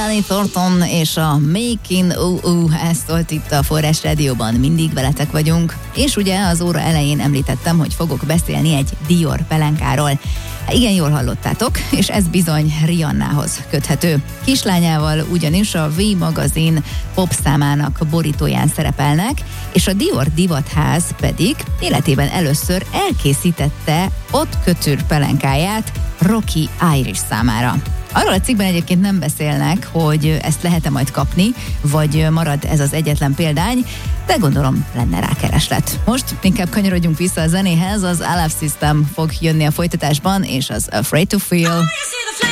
Dolly Parton és a Making ez szólt itt a Forrás Rádióban, mindig veletek vagyunk. És ugye az óra elején említettem, hogy fogok beszélni egy Dior pelenkáról. Igen, jól hallottátok, és ez bizony Rihannához köthető. Kislányával ugyanis a V magazin popszámának borítóján szerepelnek, és a Dior divatház pedig életében először elkészítette haute couture pelenkáját Rocky Irish számára. Arról a cikkben egyébként nem beszélnek, hogy ezt lehet-e majd kapni, vagy marad ez az egyetlen példány, de gondolom lenne rá kereslet. Most inkább kanyarodjunk vissza a zenéhez, az Love System fog jönni a folytatásban, és az Afraid to Feel.